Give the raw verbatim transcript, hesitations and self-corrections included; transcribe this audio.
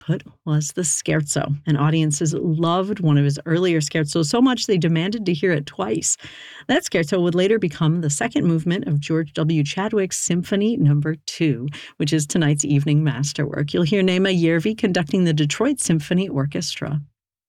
output was the scherzo, and audiences loved one of his earlier scherzos so much they demanded to hear it twice. That scherzo would later become the second movement of George W. Chadwick's Symphony Number Two, which is tonight's evening masterwork. You'll hear Naima Järvi conducting the Detroit Symphony Orchestra.